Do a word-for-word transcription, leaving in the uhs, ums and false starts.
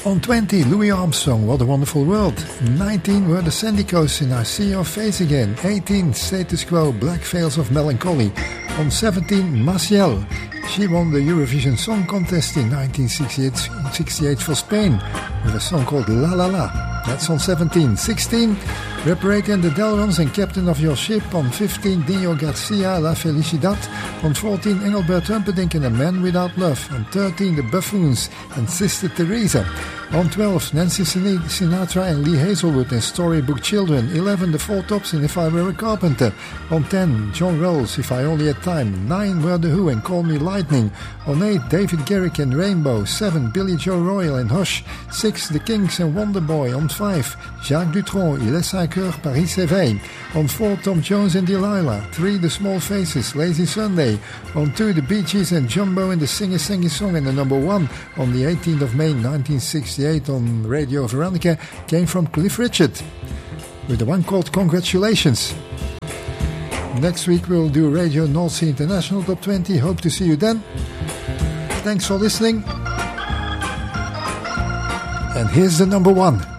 On twenty, Louis Armstrong, What a Wonderful World. nineteen were the Sandy Coast in I See Your Face Again. eighteen, Status Quo, Black Veils of Melancholy. On seventeen, Maciel. She won the Eurovision Song Contest in nineteen sixty-eight for Spain with a song called La La La. That's on seventeen. sixteen, Reparate and the Delrons and Captain of Your Ship. On fifteen, Dino Garcia, La Felicidad. On fourteen, Engelbert Humperdinck and A Man Without Love. On thirteen, The Buffoons and Sister Teresa. On twelve, Nancy Sinatra and Lee Hazelwood and Storybook Children. eleven, The Four Tops and If I Were a Carpenter. On ten, John Rolls, If I Only Had Time. nine, Were The Who and Call Me Lightning. On eight, David Garrick and Rainbow. seven, Billy Joe Royal and Hush. six, The Kinks and Wonderboy. On five, Jacques Dutronc, Il est cinq heures, Paris s'éveille. On four, Tom Jones and Delilah. three, The Small Faces, Lazy Sunday. On two, The Bee Gees and Jumbo and the Singer Singing Song. And the number one on the eighteenth of May nineteen sixty-eight on Radio Veronica came from Cliff Richard with the one called Congratulations. Next week we'll do Radio North Sea International Top twenty. Hope to see you then. Thanks for listening. And here's the number one.